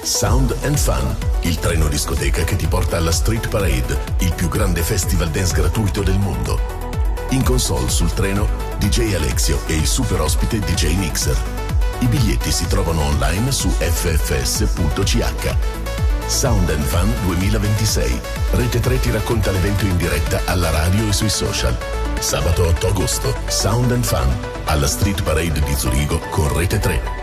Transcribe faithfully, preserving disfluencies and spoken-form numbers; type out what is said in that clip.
Sound and Fun, il treno discoteca che ti porta alla Street Parade, il più grande festival dance gratuito del mondo. In console sul treno D J Alexio e il super ospite D J Mixer. I biglietti si trovano online su f f s punto c h. Sound and Fun duemilaventisei. Rete tre ti racconta l'evento in diretta alla radio e sui social. Sabato otto agosto, Sound and Fun alla Street Parade di Zurigo con Rete tre.